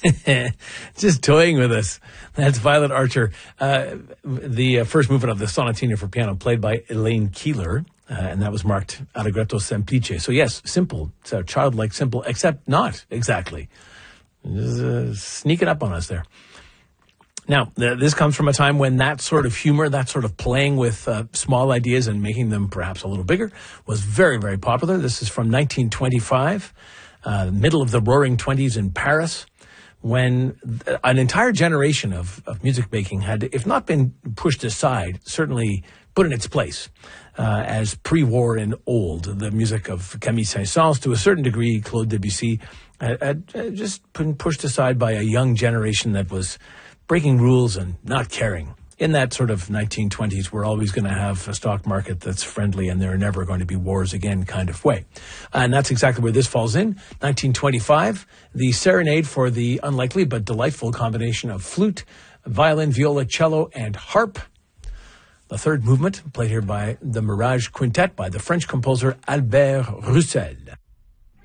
Just toying with us. That's Violet Archer. The first movement of the Sonatina for piano played by Elaine Keeler. And that was marked Allegretto Semplice. So yes, simple. So childlike simple, except not exactly. Sneaking up on us there. Now, this comes from a time when that sort of humor, that sort of playing with small ideas and making them perhaps a little bigger was very, very popular. This is from 1925, middle of the Roaring '20s in Paris, when an entire generation of music making had, if not been pushed aside, certainly put in its place as pre-war and old. The music of Camille Saint-Saëns, to a certain degree, Claude Debussy, had just been pushed aside by a young generation that was breaking rules and not caring. In that sort of 1920s, we're always going to have a stock market that's friendly and there are never going to be wars again kind of way. And that's exactly where this falls in. 1925, the serenade for the unlikely but delightful combination of flute, violin, viola, cello, and harp. The third movement, played here by the Mirage Quintet by the French composer Albert Roussel.